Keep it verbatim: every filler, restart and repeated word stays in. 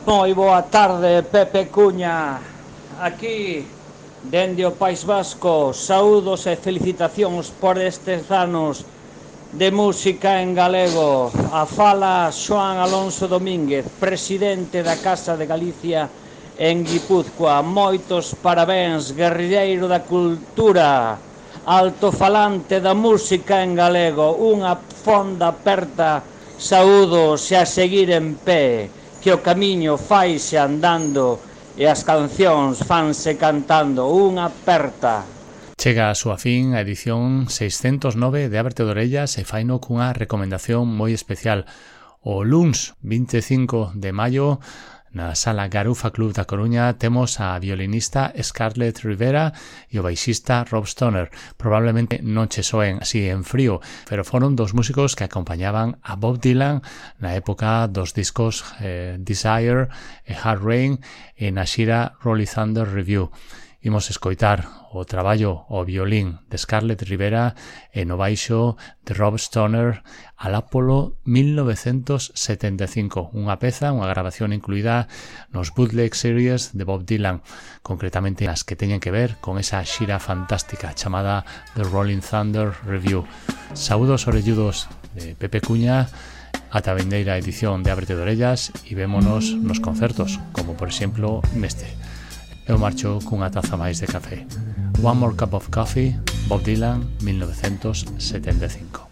Moi boa tarde, Pepe Cuña. Aquí, dende o País Vasco, saúdos e felicitacións por estes anos de música en galego. A fala Xoán Alonso Domínguez, presidente da Casa de Galicia en Guipúzcoa. Moitos parabéns, guerrilleiro da cultura, altofalante da música en galego. Unha fonda aperta, saúdos e a seguir en pé, que o camiño faise andando e as cancións fanse cantando. Unha aperta. Chega a súa fin a edición seiscentos nove de Ábrete de Orellas e faino cunha recomendación moi especial. O luns vinte e cinco de maio, na Sala Garufa Club da Coruña, temos a violinista Scarlett Rivera e o baixista Rob Stoner. Probablemente non che soen así en frío, pero foron dos músicos que acompañaban a Bob Dylan na época dos discos eh, Desire e Hard Rain e na xira Rolling Thunder Review. Imos escoitar o traballo ao violín de Scarlett Rivera e no baixo de Rob Stoner al Apollo mil novecentos setenta e cinco, unha peza, unha grabación incluída nos Bootleg Series de Bob Dylan, concretamente as que teñen que ver con esa xira fantástica chamada The Rolling Thunder Review. Saúdos orelludos de Pepe Cuña, ata a vindeira edición de Ábrete de Orellas e vémonos nos concertos, como por exemplo neste. Eu marcho cunha taza máis de café. One More Cup of Coffee, Bob Dylan, mil novecentos setenta e cinco.